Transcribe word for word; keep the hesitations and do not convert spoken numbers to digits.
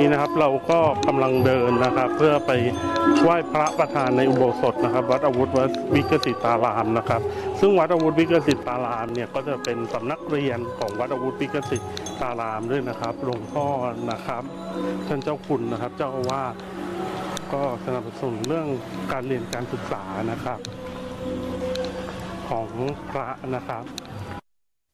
นี้นะครับเราก็กำลังเดินนะครับเพื่อไปไหว้พระประธานในอุโบสถนะครับวัดอาวุธวัดวิกสิตารามนะครับซึ่งวัดอาวุธวิกสิตารามเนี่ยก็จะเป็นสำนักเรียนของวัดอาวุธวิกสิตารามด้วยนะครับหลวงพ่อนะครับท่านเจ้าคุณนะครับเจ้าอาวาสก็สนับสนุนเรื่องการเรียนการศึกษานะครับของพระนะครับ